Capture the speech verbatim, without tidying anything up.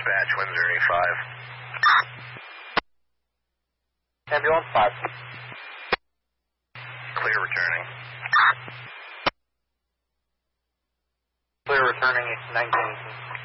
Dispatch, Windsor eighty-five. Ambulance five. Clear returning. Clear returning, nineteen.